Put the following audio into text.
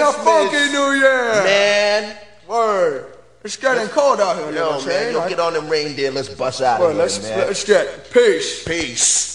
a funky New Year. Man. Word. It's getting cold out here. Yo, man, yo, get on them reindeer. Let's bust out of here, man. Let's get peace. Peace.